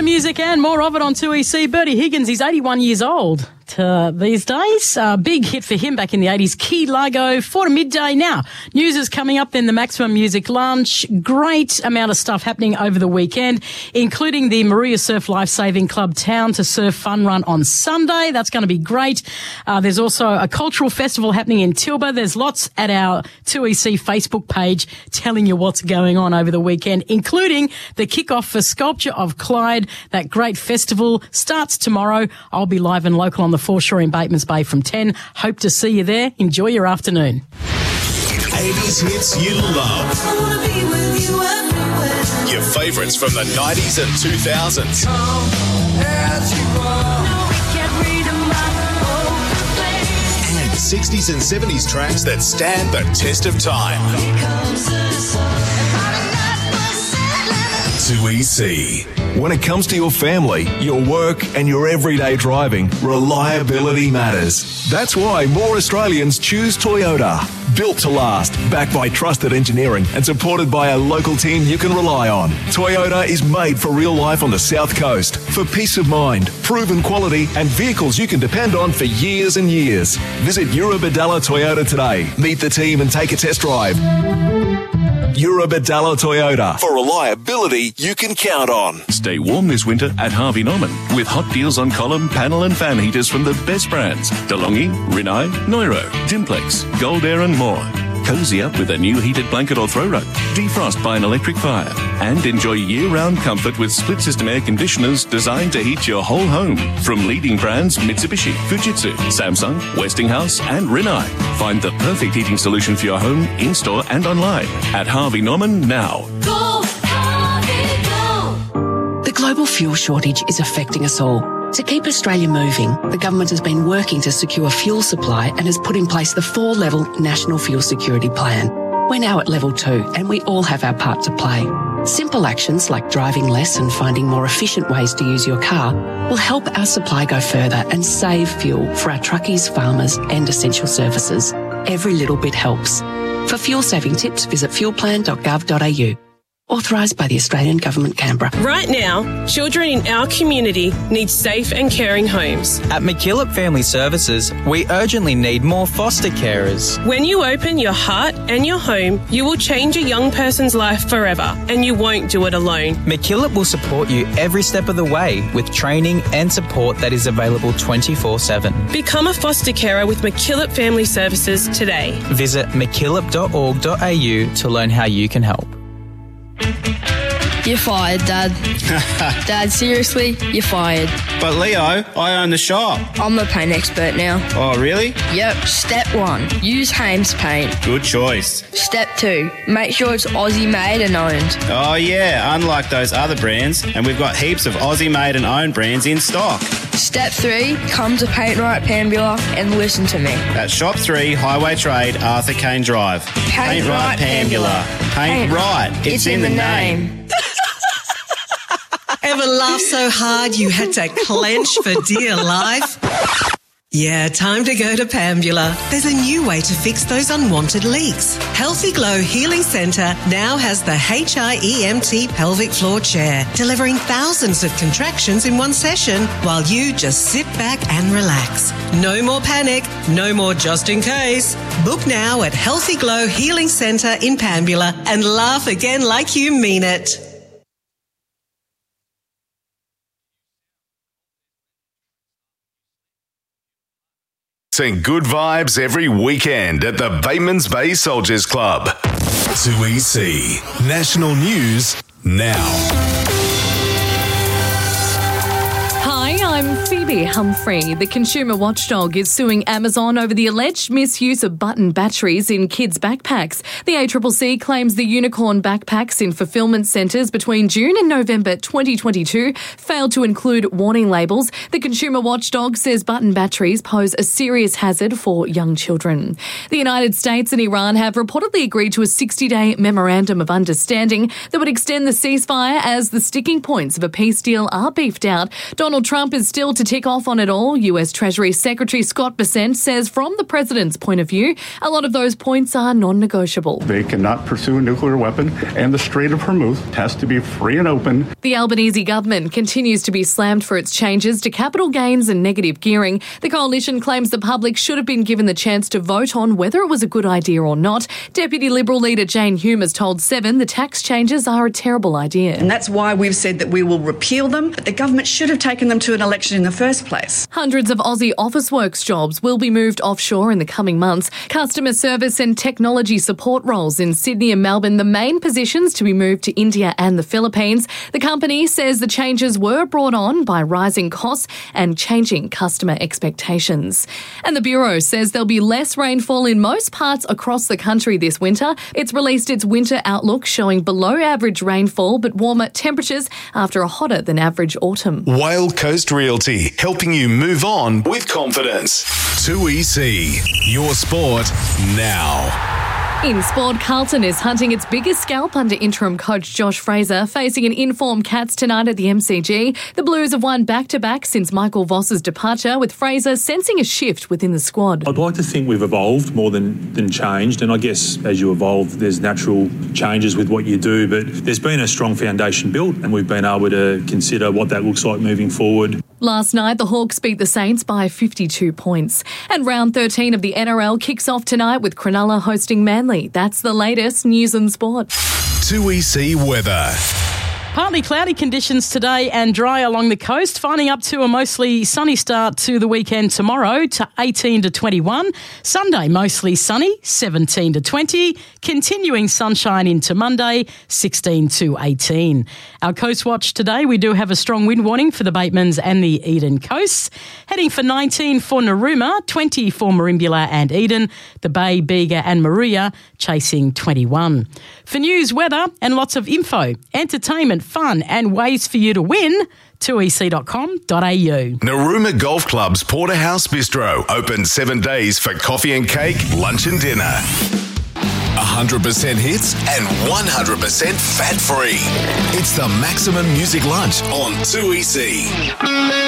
music and more of it on 2EC. Bertie Higgins, he's 81 years old these days. Big hit for him back in the 80s. Key Largo, 4 to midday now. News is coming up, then the Maximum Music Lunch. Great amount of stuff happening over the weekend, including the Maria Surf Lifesaving Club Town to Surf Fun Run on Sunday. That's going to be great. There's also a cultural festival happening in Tilba. There's lots at our 2EC Facebook page telling you what's going on over the weekend, including the kickoff for Sculpture of Clyde. That great festival starts tomorrow. I'll be live and local on the foreshore in Batemans Bay from 10. Hope to see you there. Enjoy your afternoon. 80s hits you love. I wanna be with you everywhere. Your favourites from the 90s and 2000s. And 60s and 70s tracks that stand the test of time. 2EC. When it comes to your family, your work and your everyday driving, reliability matters. That's why more Australians choose Toyota. Built to last, backed by trusted engineering and supported by a local team you can rely on. Toyota is made for real life on the South Coast. For peace of mind, proven quality and vehicles you can depend on for years and years. Visit Eurobadalla Toyota today. Meet the team and take a test drive. Eurobadalla Toyota. For reliability you can count on. Stay warm this winter at Harvey Norman with hot deals on column, panel and fan heaters from the best brands. DeLonghi, Rinnai, Neuro, Dimplex, Gold Air and more. Cozy up with a new heated blanket or throw rug. Defrost by an electric fire. And enjoy year-round comfort with split-system air conditioners designed to heat your whole home. From leading brands Mitsubishi, Fujitsu, Samsung, Westinghouse and Rinnai. Find the perfect heating solution for your home, in-store and online at Harvey Norman now. Go, Harvey, go. The global fuel shortage is affecting us all. To keep Australia moving, the government has been working to secure fuel supply and has put in place the 4-level National Fuel Security Plan. We're now at level 2 and we all have our part to play. Simple actions like driving less and finding more efficient ways to use your car will help our supply go further and save fuel for our truckies, farmers and essential services. Every little bit helps. For fuel saving tips, visit fuelplan.gov.au. Authorised by the Australian Government, Canberra. Right now, children in our community need safe and caring homes. At McKillop Family Services, we urgently need more foster carers. When you open your heart and your home, you will change a young person's life forever, and you won't do it alone. McKillop will support you every step of the way with training and support that is available 24/7. Become a foster carer with McKillop Family Services today. Visit mckillop.org.au to learn how you can help. You're fired, Dad. Dad, seriously, you're fired. But Leo, I own the shop. I'm a paint expert now. Oh, really? Yep. Step 1, use Hames paint. Good choice. Step 2, make sure it's Aussie made and owned. Oh, yeah, unlike those other brands, and we've got heaps of Aussie made and owned brands in stock. Step 3, come to Paint Right Pambula and listen to me. At Shop 3, Highway Trade, Arthur Kane Drive. Paint Right Pambula. Paint right. It's in the name. Ever laughed so hard you had to clench for dear life? Yeah, time to go to Pambula. There's a new way to fix those unwanted leaks. Healthy Glow Healing Centre now has the HIEMT pelvic floor chair, delivering thousands of contractions in one session while you just sit back and relax. No more panic, no more just in case. Book now at Healthy Glow Healing Centre in Pambula and laugh again like you mean it. Sing good vibes every weekend at the Batemans Bay Soldiers Club. 2EC. National News now. Hi, I'm Phoebe Humphrey. The consumer watchdog is suing Amazon over the alleged misuse of button batteries in kids' backpacks. The ACCC claims the unicorn backpacks in fulfilment centres between June and November 2022 failed to include warning labels. The consumer watchdog says button batteries pose a serious hazard for young children. The United States and Iran have reportedly agreed to a 60-day memorandum of understanding that would extend the ceasefire as the sticking points of a peace deal are beefed out. Donald Trump is still to tick off on it all. US Treasury Secretary Scott Bessent says from the president's point of view, a lot of those points are non-negotiable. They cannot pursue a nuclear weapon, and the Strait of Hormuz has to be free and open. The Albanese government continues to be slammed for its changes to capital gains and negative gearing. The coalition claims the public should have been given the chance to vote on whether it was a good idea or not. Deputy Liberal leader Jane Hume has told Seven the tax changes are a terrible idea. And that's why we've said that we will repeal them, but the government should have taken them to an election in the first place. Hundreds of Aussie Officeworks jobs will be moved offshore in the coming months. Customer service and technology support roles in Sydney and Melbourne, the main positions to be moved to India and the Philippines. The company says the changes were brought on by rising costs and changing customer expectations. And the Bureau says there'll be less rainfall in most parts across the country this winter. It's released its winter outlook showing below average rainfall but warmer temperatures after a hotter than average autumn. Whale Coast Realty, helping you move on with confidence. 2EC, your sport now. In sport, Carlton is hunting its biggest scalp under interim coach Josh Fraser, facing an informed Cats tonight at the MCG. The Blues have won back-to-back since Michael Voss's departure, with Fraser sensing a shift within the squad. I'd like to think we've evolved more than changed, and I guess as you evolve, there's natural changes with what you do, but there's been a strong foundation built, and we've been able to consider what that looks like moving forward. Last night, the Hawks beat the Saints by 52 points. And round 13 of the NRL kicks off tonight with Cronulla hosting Manly. That's the latest news and sport. 2EC weather. Partly cloudy conditions today and dry along the coast, finding up to a mostly sunny start to the weekend tomorrow to 18 to 21. Sunday, mostly sunny, 17 to 20. Continuing sunshine into Monday, 16 to 18. Our Coast Watch today, we do have a strong wind warning for the Batemans and the Eden coasts. Heading for 19 for Narooma, 20 for Merimbula and Eden. The Bay, Bega and Maria chasing 21. For news, weather and lots of info, entertainment, fun and ways for you to win, 2ec.com.au. Narooma Golf Club's Porterhouse Bistro, open 7 days for coffee and cake, lunch and dinner. 100% hits and 100% fat-free. It's the Maximum Music Lunch on 2EC.